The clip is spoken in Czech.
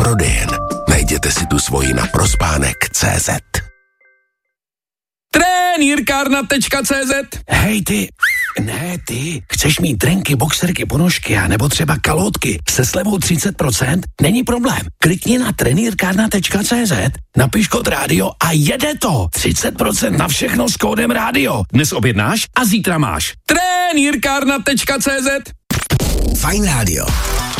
prodejen. Najděte si tu svoji na prospánek.cz. Trenýrkárna.cz. Hej ty, ne ty, chceš mít trenky, boxerky, ponožky a nebo třeba kalhotky se slevou 30%? Není problém. Klikni na trenýrkárna.cz, napiš kód rádio a jede to. 30% na všechno s kódem rádio. Dnes objednáš a zítra máš. Trenýrkárna.cz. Fajn rádio.